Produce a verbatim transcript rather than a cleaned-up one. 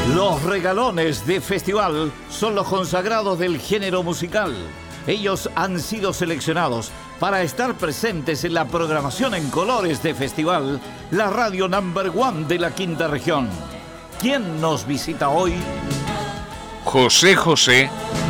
Los regalones de festival son los consagrados del género musical. Ellos han sido seleccionados para estar presentes en la programación en colores de festival, la radio number one de la quinta región. ¿Quién nos visita hoy? José José